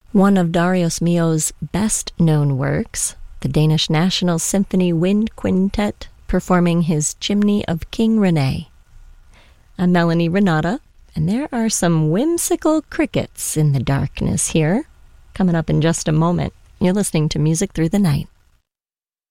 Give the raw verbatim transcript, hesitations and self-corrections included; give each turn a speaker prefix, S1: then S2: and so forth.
S1: One of Darius Milhaud's best-known works, the Danish National Symphony Wind Quintet, performing his Chimney of King Rene. I'm Melanie Renata, and there are some whimsical crickets in the darkness here. Coming up in just a moment, you're listening to Music Through the Night.